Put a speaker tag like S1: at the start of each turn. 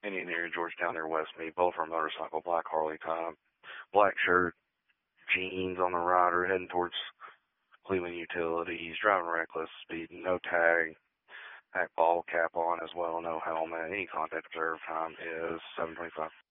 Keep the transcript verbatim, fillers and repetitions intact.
S1: Indian area, Georgetown, near Westmead. Both are motorcycle, black Harley top, black shirt, jeans on the rider, heading towards Cleveland Utilities, driving reckless, speeding, no tag, hat ball cap on as well, no helmet. Any contact observed time is seven twenty-five.